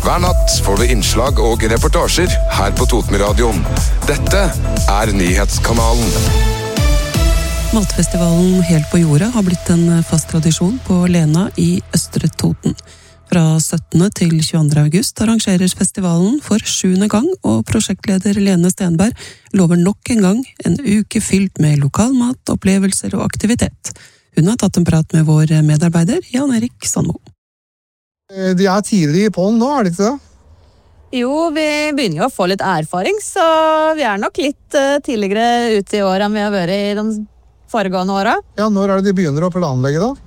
Hver natt får du innslag og reportasjer her på Totenradioen. Dette Nyhetskanalen. Matfestivalen Helt på jordet har blitt en fast tradisjon på Lena i Østre Toten. Fra 17. til 22. august arrangerer festivalen for 7. gang, og prosjektleder Lene Stenberg lover nok en gang en uke fylt med lokalmat, opplevelser og aktivitet. Hun har tatt en prat med vår medarbeider Jan Erik Sandmo. De tidlig på den nå, det ikke det? Jo, vi begynner jo å få litt erfaring, så vi nok litt tidligere ute i år enn vi har vært i de foregående årene. Ja, når det de begynner å planlegge da?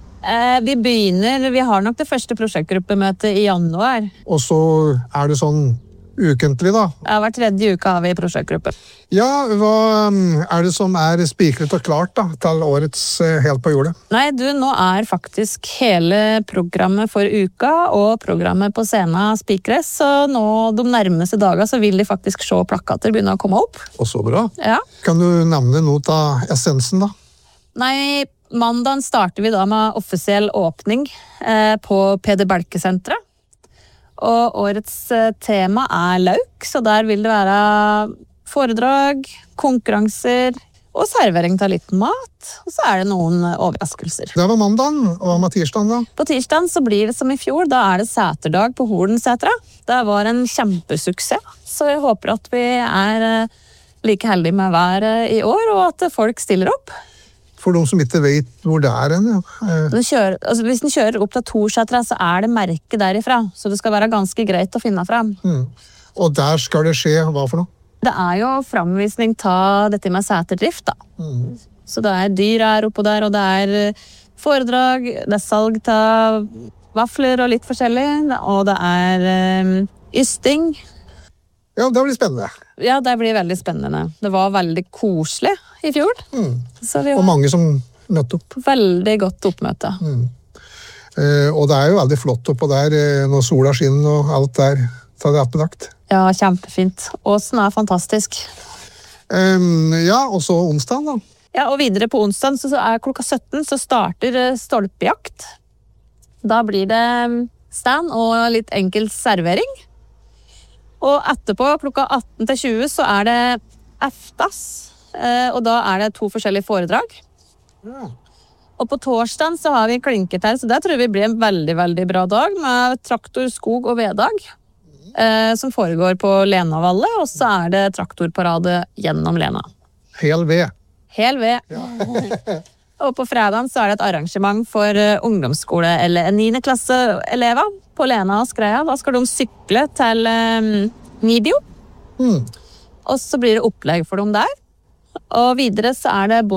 Vi har nok det første prosjektgruppemøtet i januar. Og så det sånn ukentlig da? Ja, hver tredje uke har vi prosjektgruppe. Ja, hva det som spikret og klart da, til årets Helt på jordet? Nei, nå faktisk hele programmet for uka og programmet på scenen spikres, så nå de nærmeste dager så vil de faktisk se plakater begynne å komme opp. Og så bra. Ja. Kan du nevne noe av essensen da? Nei, mandagen starter vi da med offisiell åpning på Peder Belke-senteret. Og årets tema lauk, så der vil det være foredrag, konkurranser og servering av litt mat. Og så det noen overraskelser. Det var mandagen, og hva med tirsdagen da? På tirsdagen så blir det som i fjor, da det seterdag på Hordensetra. Det var en kjempesuksess, så jeg håper at vi like heldige med været i år, og at folk stiller opp. For de som ikke vet hvor det hen, ja. Hvis den kjører opp til Torsetra, så det merke derifra. Så det skal være ganske greit å finne frem. Og der skal det skje, hva for noe? Det jo framvisning av dette med seterdrift, da. Så det dyr oppå der, og det foredrag, det salg av vafler og litt forskjellig, og det ysting. Ja, det blir spennende. Ja, det blir veldig spennende. Det var veldig koselig i fjor. Og mange som møtte opp. Veldig godt oppmøte. Og det jo veldig flott oppå der, når sola skinner og alt der, så det bedagt. Ja, kjempefint. Åsen fantastisk. Ja, og så onsdagen da? Ja, og videre på onsdagen så klokka 17 så starter stolpejakt. Da blir det stand og litt enkel servering. Og etterpå, klokka 18 til 20, så det eftas, og da det 2 forskjellige foredrag. Ja. Og på torsdagen så har vi klinkertær, så det tror jeg blir en veldig, veldig bra dag, med traktor, skog og vedag, som foregår på Lenavallet, og så det traktorparade gjennom Lena. Hel ved. Hel ved. Ja. Og på fredagen så det et arrangement for ungdomsskole eller 9. klasseelever på Lena og Skreia. Da skal de sykle til Nibio. Og så blir det opplegg for dem der. Og videre så det